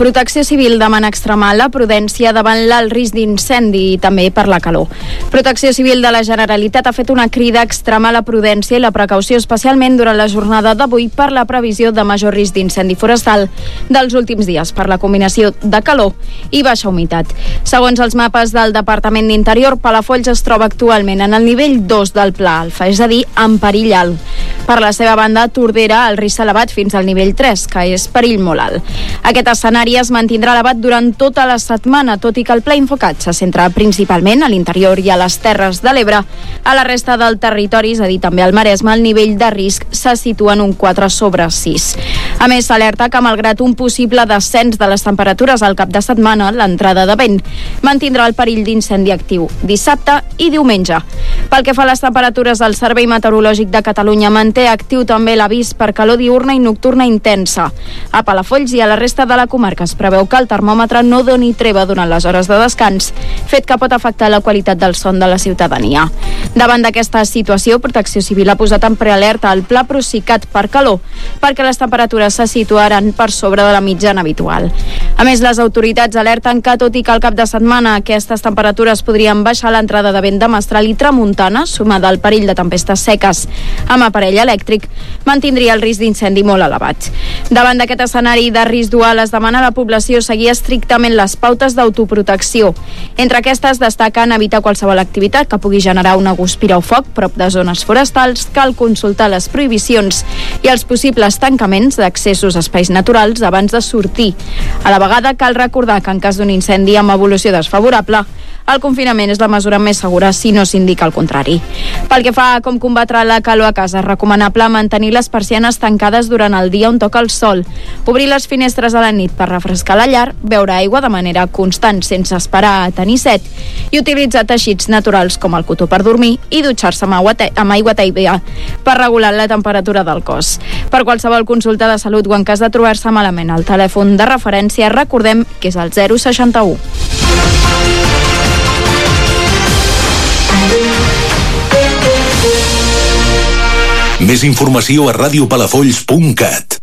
Protecció Civil demana extremar la prudència davant l'alt risc d'incendi i també per la calor. Protecció Civil de la Generalitat ha fet una crida a extremar la prudència i la precaució, especialment durant la jornada d'avui per la previsió de major risc d'incendi forestal dels últims dies per la combinació de calor i baixa humitat. Segons els mapes del Departament d'Interior, Palafolls es troba actualment en el nivell 2 del Pla Alfa, és a dir, en perill alt. Per la seva banda, Tordera, el risc elevat fins al nivell 3, que és perill molt alt. Aquest escenari es mantindrà elevat durant tota la setmana, tot i que el Pla Infocat se centra principalment a l'interior i a les Terres de l'Ebre. A la resta del territori, és a dir, també al Maresme, el nivell de risc se situa en un 4/6. A més, s'alerta que malgrat un possible descens de les temperatures al cap de setmana, l'entrada de vent mantindrà el perill d'incendi actiu dissabte i diumenge. Pel que fa a les temperatures, el Servei Meteorològic de Catalunya manté actiu també l'avís per calor diurna i nocturna intensa. A Palafolls i a la resta de la comarca es preveu que el termòmetre no doni treva durant les hores de descans, fet que pot afectar la qualitat del son de la ciutadania. Davant d'aquesta situació, Protecció Civil ha posat en prealerta el Pla Procicat per calor, perquè les temperatures se situaran per sobre de la mitjana habitual. A més, les autoritats alerten que, tot i que al cap de setmana aquestes temperatures podrien baixar l'entrada de vent de mestral i tramuntana, sumada al perill de tempestes seques amb aparell elèctric, mantindria el risc d'incendi molt elevat. Davant d'aquest escenari de risc dual, es demana a la població seguir estrictament les pautes d'autoprotecció. Entre aquestes destaquen evitar qualsevol activitat que pugui generar una guspira o foc prop de zones forestals, cal consultar les prohibicions i els possibles tancaments d'accessos a espais naturals abans de sortir. A la vegada, cal recordar que en cas d'un incendi amb evolució desfavorable, el confinament és la mesura més segura si no s'indica el contrari. Pel que fa a com combatre la calor a casa, és recomanable mantenir les persianes tancades durant el dia on toca el sol, obrir les finestres a la nit per refrescar la llar, beure aigua de manera constant sense esperar a tenir set i utilitzar teixits naturals com el cotó per dormir i dutxar-se amb aigua tèbia per regular la temperatura del cos. Per qualsevol consulta de salut o en cas de trobar-se malament, el telèfon de referència, recordem que és el 061. Més informació a radiopalafolls.cat.